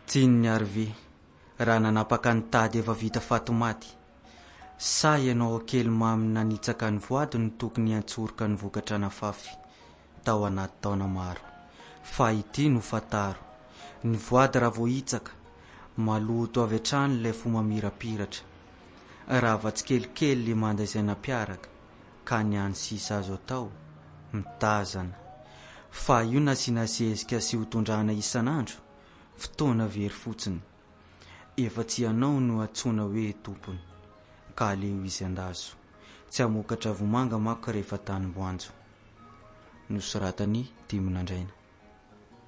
Tiany Arve, raha nanapaka ny tady efa vita fatomaty. Sa ianao kely mamy nanitsaka ny voady ny tokony antsoroka ny vokatra nafafy tao anaty taona maro. Fa ity no fataro, ny voady raha vohitsaka, maloto avy hatrany ilay fo mamirapiratra. Raha vatsy kelikely mandaizana piaraka, ka ny any sisa azo atao, mitazana. Fa io nasinasezika sy hotondrana isan'andro, fotoana very fotsiny. Efa tsy ianao no atsoina hoe tompony, ka leo izy andazo. Tsy hamokatra vomanga manko rehefa tany boanjo. Nosoratany Dimy Nandraina.